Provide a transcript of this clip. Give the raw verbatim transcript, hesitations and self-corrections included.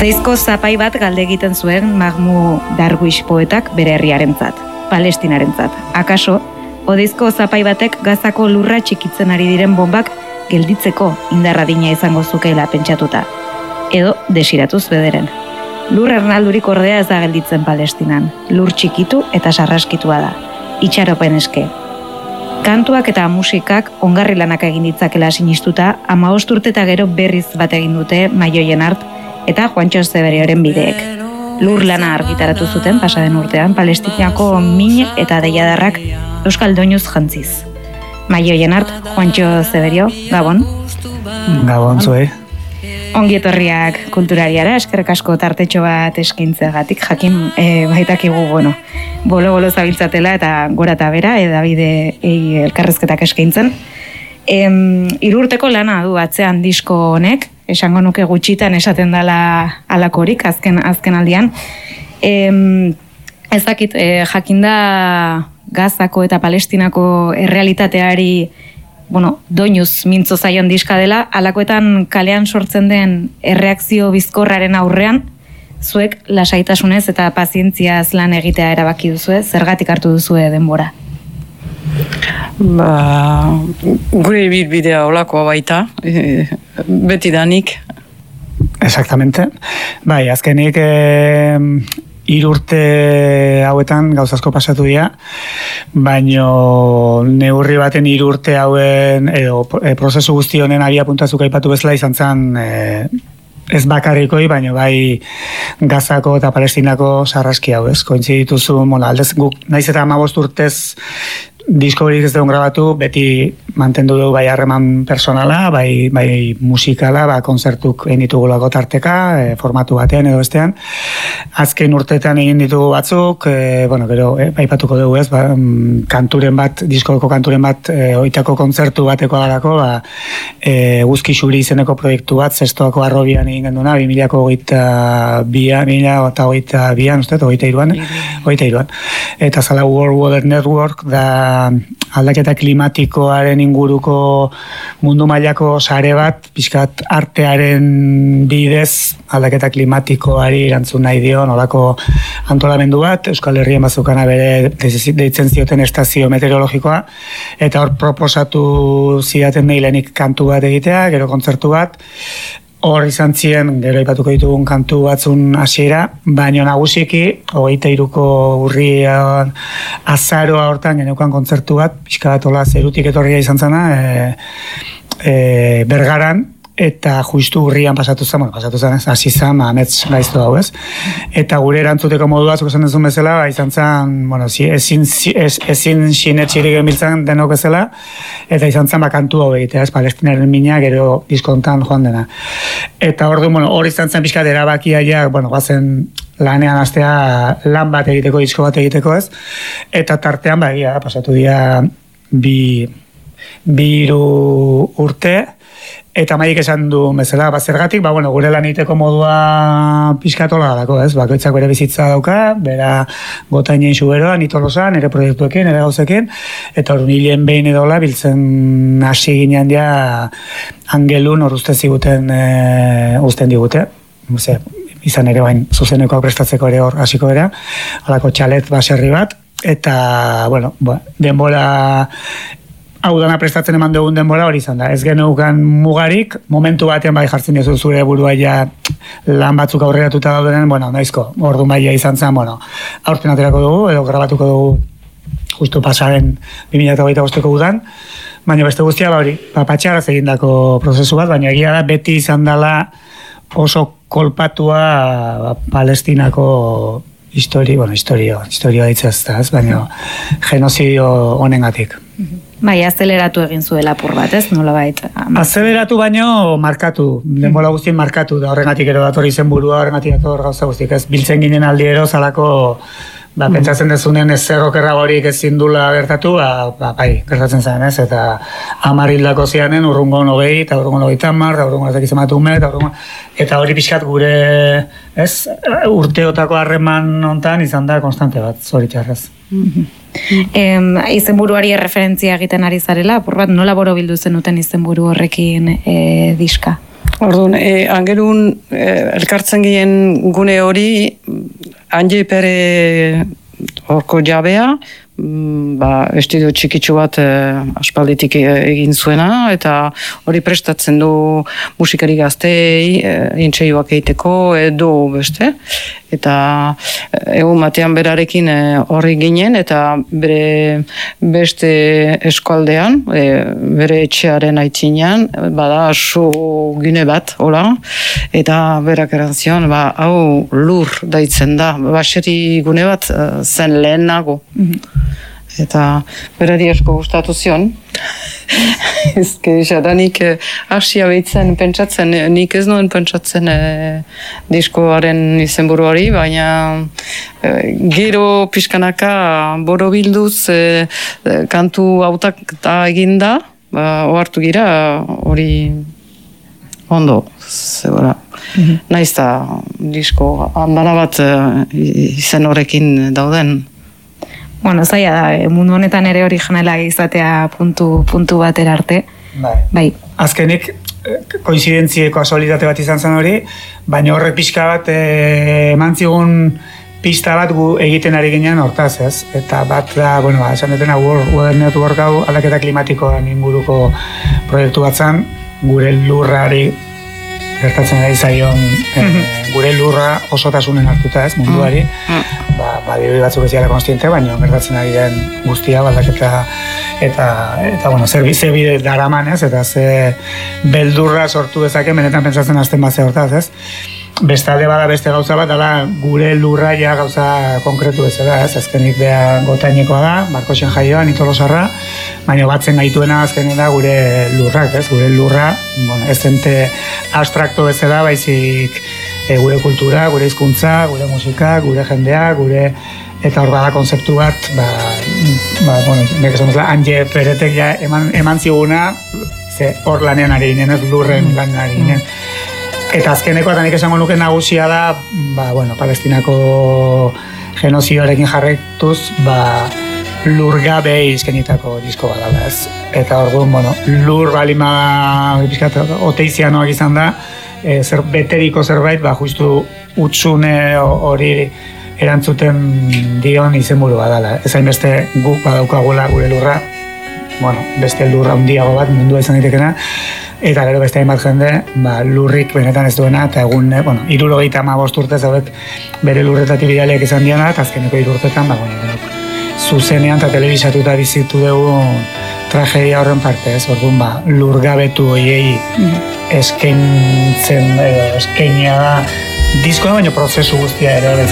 Odeizko zapai bat galde egiten zuen Mahmoud Darwish poetak bere herriarentzat, Palestinarentzat. Akaso, odeizko zapai batek Gazako lurra txikitzen ari diren bombak gelditzeko indarradina izango zukeela pentsatuta. Edo desiratuz bederen. Lur ernaldurik ordea ez da gelditzen Palestinan. Lur txikitu eta sarraskitua da. Itxaropen eske. Kantuak eta musikak ongarri lanak egin ditzakela sinistuta, hamabost urte eta gero berriz bat egin dute Maio Jenart eta Juantxo Zeberioren bideek. Lur lana argitaratu zuten pasaden urtean Palestinako min eta deiadarrak euskal doinuz jantziz. Maio Jenart, Juantxo Zeberio, Gabon. Gabon, zuei. Ongi etorriak kulturariara, eskerrik asko tartetxo bat eskaintzeagatik, jakin e, baitakigu, bueno, bolo-bolo zabiltzatela eta gora eta bera, edabide e, elkarrezketak eskaintzen. E, Irurteko lana du atzean disko honek, esango nuke gutxitan esaten dela alakorik, azken, azken aldian. E, ez dakit, e, jakinda Gazako eta Palestinako errealitateari bueno, doinuz mintzo zaion diska dela, alakoetan kalean sortzen den erreakzio bizkorraren aurrean, zuek lasaitasunez eta pazientziaz lan egitea erabaki duzue, zergatik hartu duzue denbora? Ba, gure ibilbidea olakoa baita, e, beti danik. Exactamente. Bai, azkenik e, Irurte hauetan gauzasko pasatu dira, baino neurri baten irurte hauen edo e, prozesu guzti honen abia puntazuk aipatu bezala izan zen e, ez bakarrikoi, baino bai Gazako eta Palestinako sarraski hau, ez? Kointzidituzu, bueno, aldez guk naiz eta hamabost urtez diskorik ez dugun grabatu, beti mantendu dugu bai harreman personala, bai, bai musikala, ba, konzertuk egin ditugulako tarteka, e, formatu batean edo bestean. Azken urteetan egin ditugu batzuk, e, bueno, gero, e, aipatuko dugu ez, ba, kanturen bat, diskoko kanturen bat, e, oitako kontzertu bateko darako, ba, e, Guzki Xuri izeneko proiektu bat, zestoako arrobian egin genduna, bi milako hogeita bian, bi mila eta hogeita bian, uste, hogeita iruan, hogeita iruan. Eta zala World Water Network, da aldaketa klimatikoaren inguruko mundu mailako sare bat, pixkat artearen bidez aldaketa klimatikoari erantzun nahi dio, nolako antolamendu bat, Euskal Herrien bazukana bere deitzen zioten estazio meteorologikoa, eta hor proposatu zidaten neilenik kantu bat egitea, gero kontzertu bat, hor izan zien, gero ipatuko ditugun kantu batzun hasiera, baino nagusiki, hogeita iruko urrian azaroa hortan geneukan kontzertu bat, pixka bat hola zerutik etorria izan zena, e, e, Bergaran, eta justu urrian pasatu zen, bueno, pasatu zen, hasi zen, amets gaizto hau, ez? Eta gure erantzuteko modua, zuk esan duzun bezala, ba, izan zen, bueno, ezin, ez, ezin sinetxirik genbiltzen denok bezala, eta izan zen, ba, kantu hau egitea, ez, Palestinaren mina, gero diskontan joan dena. Eta hor du, bueno, hor izan zen pixkat erabakia ja, bueno, guazen lanean astea lan bat egiteko, disko bat egiteko, ez? Eta tartean, ba, egia, pasatu dira bi, bi hiru urte, eta maik esan du bezala, ba, zergatik, ba, bueno, gure lan egiteko modua pixkatola dalako, ez? Bakoitzak bere bizitza dauka, bera gotainen zuberoan, itolosan, nire proiektuekin, nire gauzekin, eta hor nilen behin edola, biltzen hasi ginean ja angelun hor uste ziguten, e, uzten digute. Ze, izan ere bain, zuzenekoak prestatzeko ere hor hasiko era, halako txalet baserri bat, eta, bueno, ba, denbora hau dana prestatzen eman dugun denbora hori izan da. Ez geneukan mugarik, momentu batean bai jartzen dizu zure burua ja lan batzuk aurreratuta daudenen, bueno, naizko, ordu maila izan zen, bueno, aurten aterako dugu, edo grabatuko dugu justu pasaren bi mila hogeita bosteko udan, baina beste guztia, ba hori, papatxaraz egindako prozesu bat, baina egia da, beti izan dela oso kolpatua ba, Palestinako histori, bueno, historio, historioa ditzaz, ez, baina genozidio honengatik. Bai, azeleratu egin zuela apur bat, ez? Nola baita? Azeleratu baino markatu, denbora guztien markatu, da horrengatik ero dator izen burua, horrengatik dator gauza guztik, ez? Biltzen ginen aldiero zalako, ba, pentsatzen dezunen ez zerrokerragorik ezin dula gertatu, ba, ba, bai, gertatzen zen, ez? Eta hamar hildako zianen, urrungon hogei, eta urrungon hogei tamar, eta urrungon ezak izan ume, eta urrungon... Eta hori pixkat gure, ez? Urteotako harreman hontan izan da konstante bat, zoritxarrez. Em, izenburuari erreferentzia egiten ari zarela, apur bat nola borobildu zenuten izenburu horrekin e, diska? Orduan, e, angerun e, elkartzen ginen gune hori, handi pere horko jabea, ba, estudio txikitsu bat e, aspalditik egin zuena, eta hori prestatzen du musikari gaztei, e, intseioak egiteko, edo beste. Eta egun batean berarekin horri ginen, eta bere beste eskualdean, e, bere etxearen aitzinean, bada su gune bat, hola, eta berak erantzion, ba, hau lur daitzen da, baseri gune bat zen lehenago. Mm-hmm. Eta berari asko gustatu zion. Ezke, jadanik hasia behitzen pentsatzen, nik ez nuen pentsatzen e, diskoaren izenburu hori, baina e, gero pixkanaka borobilduz e, e, kantu hautak da eginda, ba, ohartu gira hori ondo, zebora. Mm-hmm. Naizta disko handana bat e, izen horrekin dauden. Bueno, zaila da, mundu honetan ere hori janela izatea puntu, puntu batera arte. Bai. Bai. Azkenik, koinzidentzieko asualitate bat izan zen hori, baina horrek pixka bat e, eman zigun pista bat gu egiten ari ginen hortaz, ez? Eta bat da, bueno, ba, esan dutena World Network hau aldaketa klimatikoan inguruko proiektu bat zen, gure lurrari gertatzen ari zaion e, gure lurra osotasunen hartuta, ez, munduari. Ba, ba diru batzuk ez dira konstiente, baina gertatzen ari den guztia aldaketa eta eta bueno, zer bize bide daraman, ez, eta ze beldurra sortu dezake benetan pentsatzen hasten bat ze hortaz, ez? Bestalde bada beste gauza bat, dela gure lurra ja gauza konkretu bezala, ez? Azkenik beha gotainekoa da, Barkosen jaioa, Nitolosarra, baina batzen gaituena azkenik da gure lurrak, ez? Gure lurra, bueno, ez zente abstrakto bezala, baizik e, gure kultura, gure hizkuntza, gure musika, gure jendea, gure eta hor bada konzeptu bat, ba, ba bueno, nek esan bezala, Anje Peretek ja eman, eman ziguna, ze hor lanean ari ginen, ez lurren lanean ari ginen. Eta azkeneko eta nik esango nuke nagusia da, ba, bueno, Palestinako genozioarekin jarraituz, ba, lurgabe izkenitako disko bat da, ez? Eta orduan, bueno, lur balima oteizianoak izan da, e, zer, beteriko zerbait, ba, justu utzune hori erantzuten dion izenburu badala. Ez hainbeste guk badaukagula gure lurra, bueno, beste lurra handiago bat mundua izan ditekena, eta gero beste hainbat jende, ba, lurrik benetan ez duena, eta egun, bueno, hirurogeita hamabost urtez hauek bere lurretatik bidaliak izan diana, eta azkeneko hiru urtetan, ba, bueno, zuzenean eta telebisatuta bizitu dugu tragedia horren parte, ez, orduan, ba, lurgabetu hoiei eskaintzen, edo, eskainia da, diskoa baino prozesu guztia ere,